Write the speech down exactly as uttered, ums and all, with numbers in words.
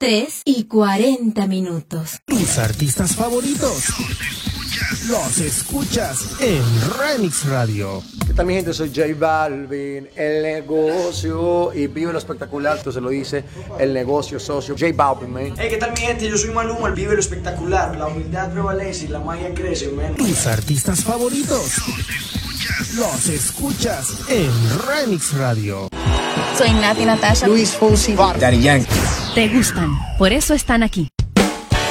tres y cuarenta minutos. Tus artistas favoritos los escuchas en Remix Radio. ¿Qué tal, mi gente? Soy J Balvin, el negocio, y vive lo espectacular, tú se lo dice, el negocio socio, J Balvin, man. Hey, ¿qué tal, mi gente? Yo soy Maluma, el vive lo espectacular, la humildad prevalece y la magia crece, man. Tus artistas favoritos los escuchas en Remix Radio. Soy Nati Natasha, Luis Fonsi, Daddy Yankee. Te gustan, por eso están aquí.